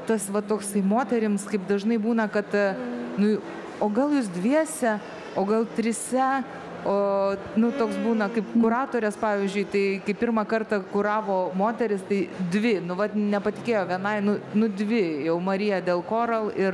tas va toksai moterims, kaip dažnai būna, kad, nu, o gal jūs dviese, o gal trise, o, nu, toks būna kaip kuratorės, pavyzdžiui, tai kai pirmą kartą kuravo moteris, tai dvi, nu, va, nepatikėjo vienai, nu dvi, jau Marija Del Coral ir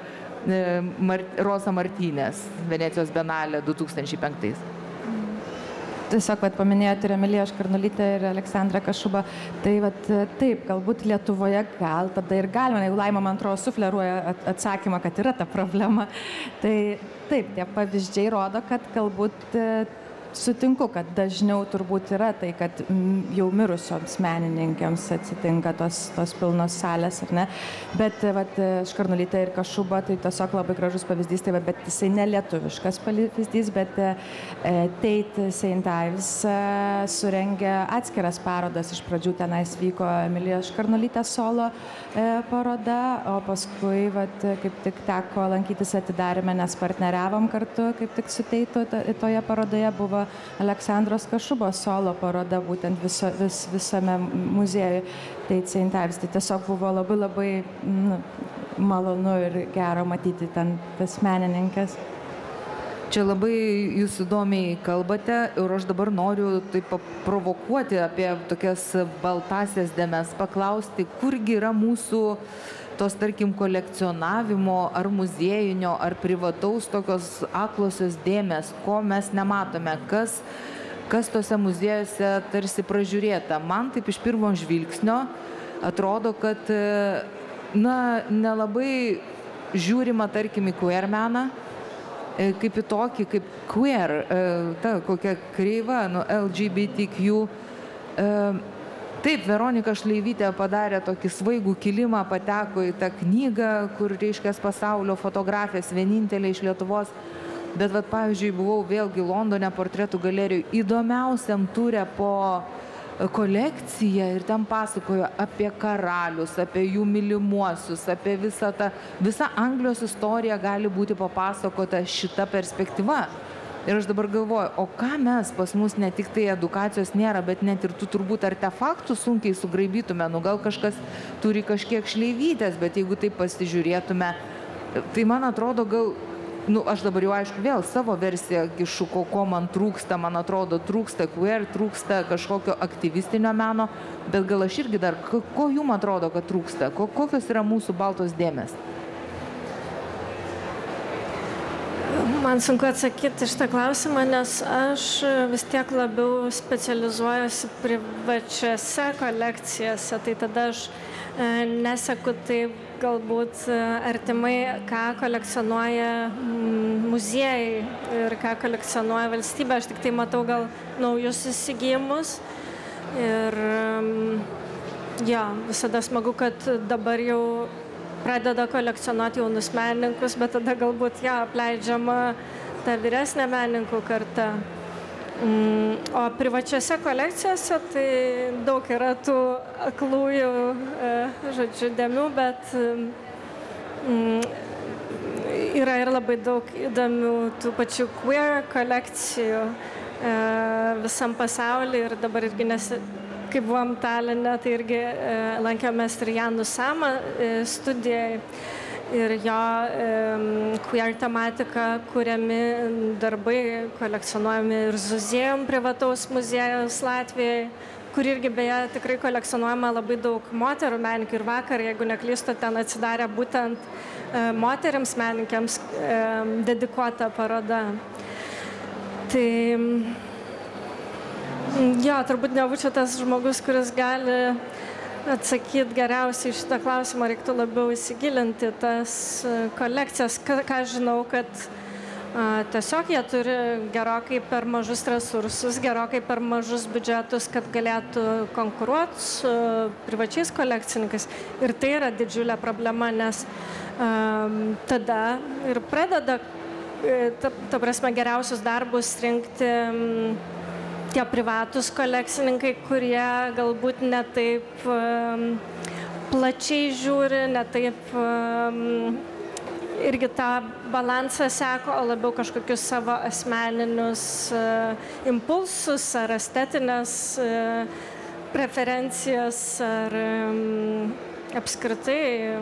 Rosa Martynės, Venecijos Bienalė 2005. Tiesiog paminėjote ir Emiliją Škarnulytę ir Aleksandrą Kašubą. Tai taip, galbūt Lietuvoje gal tada ir galima, jeigu Laima, man atrodo, sufleruoja atsakymą, kad yra ta problema. Tai taip, tie pavyzdžiai rodo, kad galbūt sutinku, kad dažniau turbūt yra tai, kad jau mirusioms menininkėms atsitinka tos pilnos salės, ar ne? Bet Škarnulytė ir Kašuba, tai tiesiog labai gražus pavyzdys, tai, bet jisai ne lietuviškas pavyzdys, bet Tate St. Ives surengė atskiras parodas. Iš pradžių tenais vyko Emilijos Škarnulytės solo paroda, o paskui kaip tik teko lankytis atidarėme, nes partneriavom kartu, kaip tik su Tate toje parodoje buvo Aleksandros Kašubos solo paroda, būtent visame muziejuje Tate St. Ives. Tai tiesiog buvo labai malonu ir gero matyti ten tas menininkės. Čia labai jūs įdomiai kalbate ir aš dabar noriu taip provokuoti apie tokias baltasias dėmes, paklausti, kurgi yra mūsų tos, tarkim, kolekcionavimo ar muziejinio, ar privataus tokios aklosios dėmės, ko mes nematome, kas tose muziejuose tarsi pražiūrėta. Man taip iš pirmo žvilgsnio atrodo, kad nelabai žiūrima, tarkim, į queer meną, kaip į tokį, kaip queer, ta kokia kreiva, LGBTQ. Taip, Veronika Šleivytė padarė tokį svaigų kilimą, pateko į tą knygą, kur reiškia pasaulio fotografės vienintelė iš Lietuvos. Bet, pavyzdžiui, buvau vėlgi Londone portretų galerijoje įdomiausiam turė po kolekciją ir ten pasakojo apie karalius, apie jų mylimuosius, apie visą Anglijos istoriją gali būti papasakota šita perspektyva. Ir aš dabar galvoju, o ką mes pas mus ne tik tai edukacijos nėra, bet net ir tų turbūt artefaktų sunkiai sugraibytume, gal kažkas turi kažkiek Šleivytės, bet jeigu taip pasižiūrėtume, tai man atrodo gal, aš dabar jau aišku vėl savo versiją kišu, ko man trūksta, man atrodo trūksta queer, trūksta kažkokio aktyvistinio meno, bet gal aš irgi dar, ko jum atrodo, kad trūksta, kokios yra mūsų baltos dėmės? Man sunku atsakyti šitą klausimą, nes aš vis tiek labiau specializuojuosi privačiose kolekcijose, tai tada aš neseku taip galbūt artimai, ką kolekcionuoja muziejai ir ką kolekcionuoja valstybė. Aš tik tai matau gal naujus įsigijimus ir visada smagu, kad dabar jau pradeda kolekcionuoti jaunus menininkus, bet tada galbūt apleidžiama ta vyresnė menininkų karta. O privačiose kolekcijose tai daug yra tų aklųjų, dėmių, bet yra ir labai daug įdomių tų pačių queer kolekcijų visam pasaulyje ir dabar irgi kai buvom Taline, tai irgi lankėmės ir Janų Samą studijai ir jo queer tematika kuriami darbai, kolekcionuojami ir Zuzėjum privataus muziejaus Latvijoje, kur irgi beje tikrai kolekcionuojama labai daug moterų menininkų ir vakar, jeigu neklystu, ten atsidarė būtent moteriams menininkėms dedikuota paroda. Tai turbūt nebūčiau tas žmogus, kuris gali atsakyti geriausiai šitą klausimą, reiktų labiau įsigilinti tas kolekcijas. Ką žinau, kad tiesiog jie turi gerokai per mažus resursus, gerokai per mažus biudžetus, kad galėtų konkuruoti su privačiais kolekcininkais. Ir tai yra didžiulė problema, nes tada ir pradeda, ta prasme, geriausius darbus rinkti tie privatus kolekcininkai, kurie galbūt ne taip plačiai žiūri, ne taip irgi tą balansą seko, o labiau kažkokius savo asmeninius impulsus ar estetinės preferencijas ar apskritai